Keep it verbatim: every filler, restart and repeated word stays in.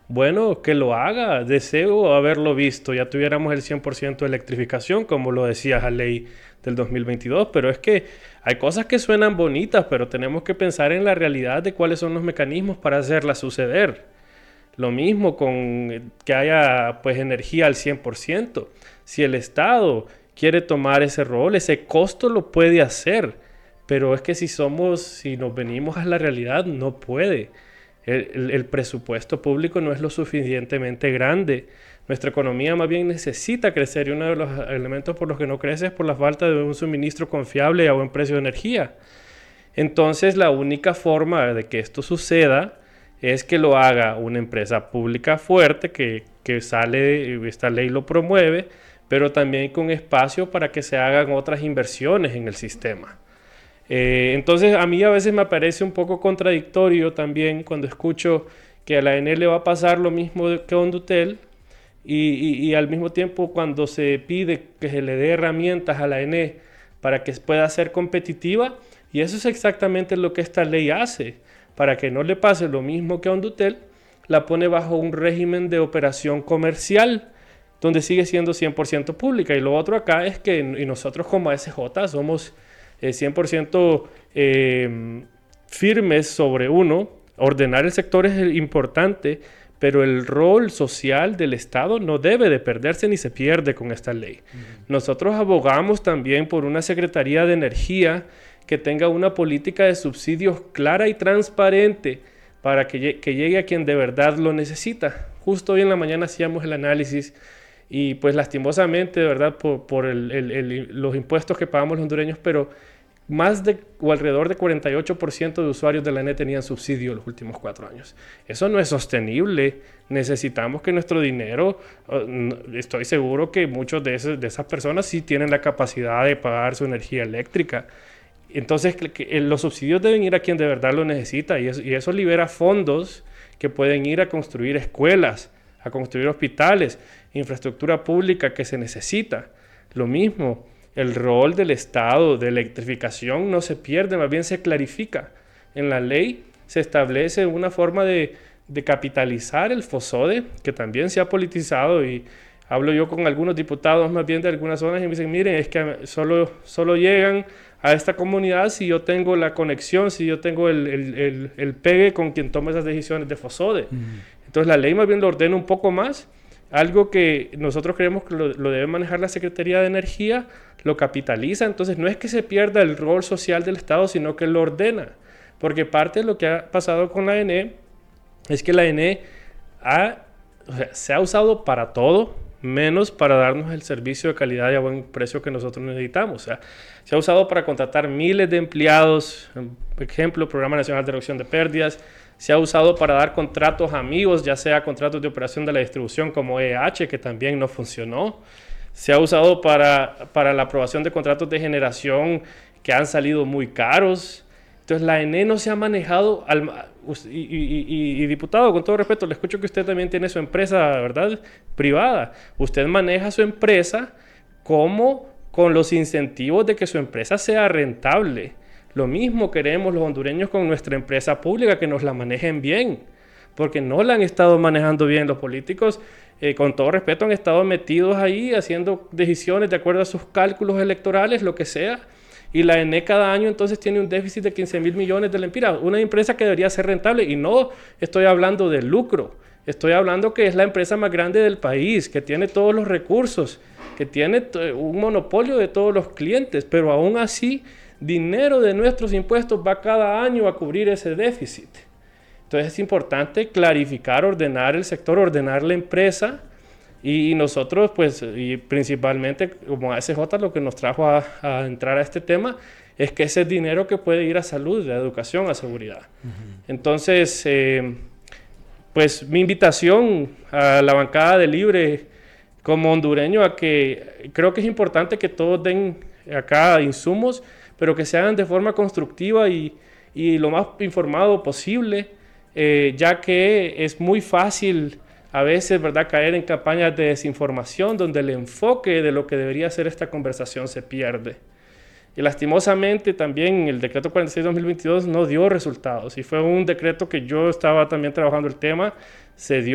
Bueno, que lo haga. Deseo haberlo visto. Ya tuviéramos el cien por ciento de electrificación, como lo decía la ley del dos mil veintidós. Pero es que hay cosas que suenan bonitas, pero tenemos que pensar en la realidad de cuáles son los mecanismos para hacerlas suceder. Lo mismo con que haya pues energía al cien por ciento. Si el Estado quiere tomar ese rol, ese costo lo puede hacer. Pero es que si somos, si nos venimos a la realidad, no puede. El, el, el presupuesto público no es lo suficientemente grande. Nuestra economía más bien necesita crecer y uno de los elementos por los que no crece es por la falta de un suministro confiable y a buen precio de energía. Entonces la única forma de que esto suceda es que lo haga una empresa pública fuerte que, que sale, esta ley lo promueve, pero también con espacio para que se hagan otras inversiones en el sistema. Eh, entonces a mí a veces me parece un poco contradictorio también cuando escucho que a la A N E le va a pasar lo mismo que a Ondutel y, y, y al mismo tiempo cuando se pide que se le dé herramientas a la A N E para que pueda ser competitiva, y eso es exactamente lo que esta ley hace. Para que no le pase lo mismo que a Ondutel, la pone bajo un régimen de operación comercial donde sigue siendo cien por ciento pública. Y lo otro acá es que y nosotros como A S J somos Eh, cien por ciento eh, firmes sobre uno. Ordenar el sector es importante, pero el rol social del Estado no debe de perderse ni se pierde con esta ley. Uh-huh. Nosotros abogamos también por una Secretaría de Energía que tenga una política de subsidios clara y transparente para que, que llegue a quien de verdad lo necesita. Justo hoy en la mañana hacíamos el análisis y pues lastimosamente, de verdad, por, por el, el, el, los impuestos que pagamos los hondureños, pero más de o alrededor de cuarenta y ocho por ciento de usuarios de la A N E tenían subsidio los últimos cuatro años. Eso no es sostenible. Necesitamos que nuestro dinero, uh, estoy seguro que muchos de, esos, de esas personas sí tienen la capacidad de pagar su energía eléctrica. Entonces, que, que los subsidios deben ir a quien de verdad lo necesita y eso, y eso libera fondos que pueden ir a construir escuelas, a construir hospitales, infraestructura pública que se necesita. Lo mismo, el rol del Estado de electrificación no se pierde, más bien se clarifica. En la ley se establece una forma de, de capitalizar el FOSODE, que también se ha politizado, y hablo yo con algunos diputados más bien de algunas zonas y me dicen, miren, es que solo, solo llegan a esta comunidad si yo tengo la conexión, si yo tengo el, el, el, el pegue con quien toma esas decisiones de FOSODE. Mm. Entonces la ley más bien lo ordena un poco más, algo que nosotros creemos que lo, lo debe manejar la Secretaría de Energía, lo capitaliza. Entonces no es que se pierda el rol social del Estado, sino que lo ordena. Porque parte de lo que ha pasado con la A N E es que la A N E ha, o sea, se ha usado para todo, menos para darnos el servicio de calidad y a buen precio que nosotros necesitamos. O sea, se ha usado para contratar miles de empleados, por ejemplo, Programa Nacional de Reducción de Pérdidas. Se ha usado para dar contratos amigos, ya sea contratos de operación de la distribución como E H, que también no funcionó. Se ha usado para, para la aprobación de contratos de generación que han salido muy caros. Entonces la A N E no se ha manejado, al, y, y, y, y diputado, con todo respeto, le escucho que usted también tiene su empresa, ¿verdad?, privada. Usted maneja su empresa como con los incentivos de que su empresa sea rentable. Lo mismo queremos los hondureños con nuestra empresa pública, que nos la manejen bien, porque no la han estado manejando bien los políticos. Eh, con todo respeto, han estado metidos ahí haciendo decisiones de acuerdo a sus cálculos electorales, lo que sea. Y la A N E cada año entonces tiene un déficit de quince mil millones de lempiras. Una empresa que debería ser rentable, y no estoy hablando de lucro, estoy hablando que es la empresa más grande del país, que tiene todos los recursos, que tiene un monopolio de todos los clientes, pero aún así dinero de nuestros impuestos va cada año a cubrir ese déficit. Entonces es importante clarificar, ordenar el sector, ordenar la empresa. Y nosotros, pues, y principalmente como A S J, lo que nos trajo a, a entrar a este tema es que ese dinero que puede ir a salud, a educación, a seguridad. Uh-huh. Entonces, eh, pues mi invitación a la bancada de Libre como hondureño a que creo que es importante que todos den acá insumos, pero que se hagan de forma constructiva y, y lo más informado posible, eh, ya que es muy fácil a veces, ¿verdad?, caer en campañas de desinformación donde el enfoque de lo que debería ser esta conversación se pierde. Y lastimosamente también el decreto cuarenta y seis dos mil veintidós no dio resultados, y fue un decreto que yo estaba también trabajando el tema, se dio